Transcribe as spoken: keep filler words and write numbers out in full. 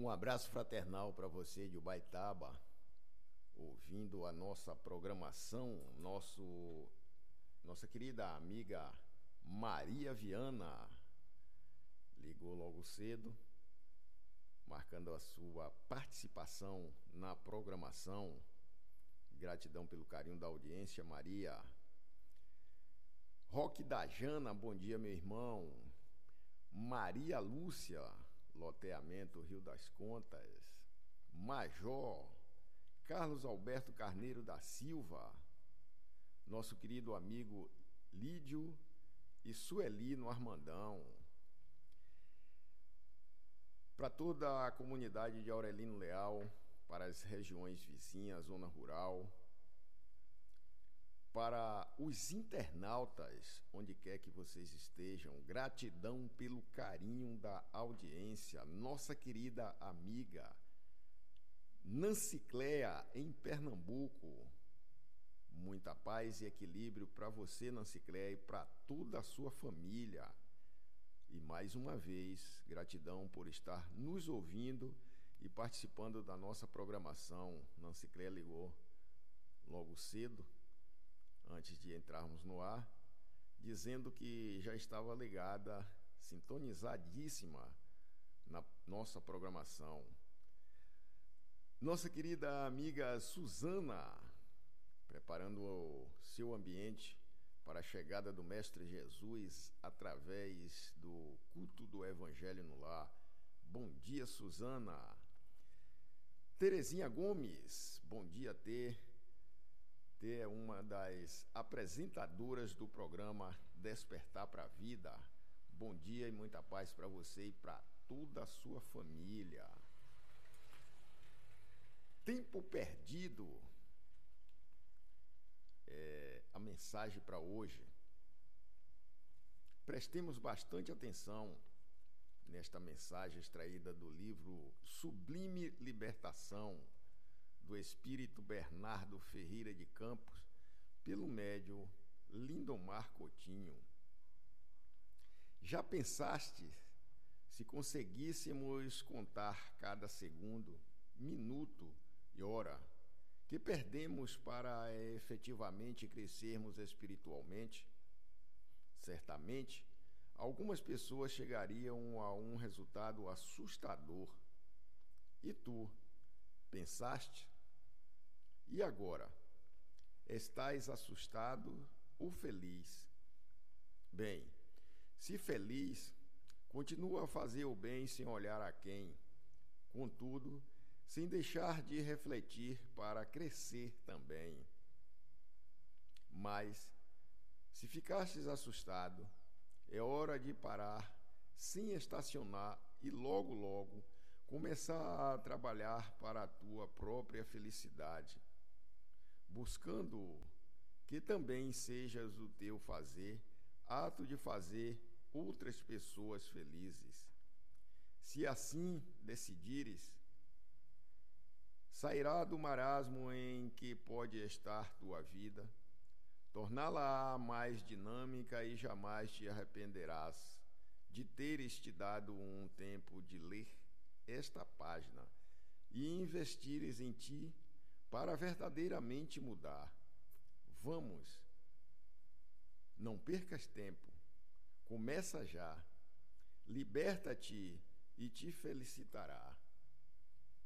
Um abraço fraternal para você de Ubaitaba, ouvindo a nossa programação, nosso, nossa querida amiga Maria Viana ligou logo cedo, marcando a sua participação na programação. Gratidão pelo carinho da audiência, Maria. Roque da Jana, bom dia, meu irmão. Maria Lúcia, loteamento Rio das Contas. Major Carlos Alberto Carneiro da Silva, nosso querido amigo Lídio e Sueli no Armandão. Para toda a comunidade de Aurelino Leal, para as regiões vizinhas, zona rural, para os internautas, onde quer que vocês estejam, gratidão pelo carinho da audiência. Nossa querida amiga Nancy Cléa, em Pernambuco. Muita paz e equilíbrio para você, Nancy Cléa, e para toda a sua família. E mais uma vez, gratidão por estar nos ouvindo e participando da nossa programação. Nancy Cléa ligou logo cedo, antes de entrarmos no ar, dizendo que já estava ligada, sintonizadíssima na nossa programação. Nossa querida amiga Suzana, preparando o seu ambiente para a chegada do Mestre Jesus através do culto do Evangelho no lar. Bom dia, Suzana. Terezinha Gomes, bom dia, Tê. Tê é uma das apresentadoras do programa Despertar para a Vida. Bom dia e muita paz para você e para toda a sua família. Tempo perdido. É a mensagem para hoje. Prestemos bastante atenção nesta mensagem extraída do livro Sublime Libertação, do Espírito Bernardo Ferreira de Campos, pelo médium Lindomar Coutinho. Já pensaste se conseguíssemos contar cada segundo, minuto e hora que perdemos para efetivamente crescermos espiritualmente? Certamente, algumas pessoas chegariam a um resultado assustador. E tu, pensaste? E agora? Estás assustado ou feliz? Bem, se feliz, continua a fazer o bem sem olhar a quem. Contudo, sem deixar de refletir para crescer também. Mas, se ficastes assustado, é hora de parar, sem estacionar e logo, logo, começar a trabalhar para a tua própria felicidade, buscando que também sejas o teu fazer, ato de fazer outras pessoas felizes. Se assim decidires, sairá do marasmo em que pode estar tua vida, torná-la mais dinâmica e jamais te arrependerás de teres te dado um tempo de ler esta página e investires em ti para verdadeiramente mudar. Vamos, não percas tempo, começa já, liberta-te e te felicitará.